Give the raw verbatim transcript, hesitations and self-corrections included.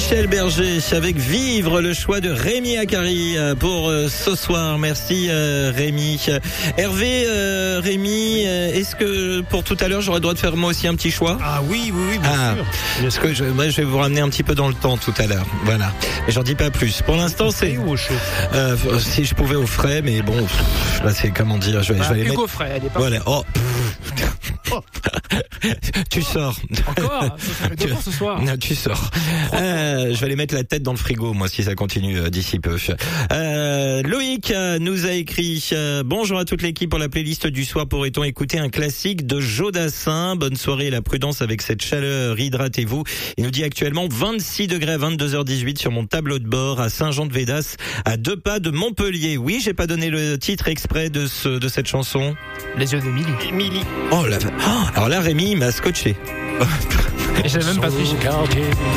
Michel Berger avec Vivre, le choix de Rémi Akari pour euh, ce soir. Merci euh, Rémi. Hervé, euh, Rémi, euh, est-ce que pour tout à l'heure j'aurais le droit de faire moi aussi un petit choix? Ah oui, oui, oui, bien ah, sûr. Parce que je, moi, je vais vous ramener un petit peu dans le temps tout à l'heure. Voilà. Mais j'en dis pas plus. Pour l'instant, c'est ou au chaud. Euh, si je pouvais au frais, mais bon, pff, là c'est comment dire. Je vais, Bah, je vais aller Hugo mettre. Frey, elle est pas. Voilà. Oh. Oh. Tu sors. Encore ça fait deux fois ce soir. Non, tu sors. Euh, je vais aller mettre la tête dans le frigo, moi, si ça continue euh, d'ici peu. Euh, Loïc euh, nous a écrit euh, bonjour à toute l'équipe pour la playlist du soir. Pourrait-on écouter un classique de Jodassin? Bonne soirée et la prudence avec cette chaleur. Hydratez-vous. Il nous dit actuellement vingt-six degrés à vingt-deux heures dix-huit sur mon tableau de bord à Saint-Jean-de-Védas, à deux pas de Montpellier. Oui, j'ai pas donné le titre exprès de ce de cette chanson. Les yeux d'Émilie. Émilie. Oh là, oh, alors là, Rémi m'a scotché. Et j'avais même pas triché.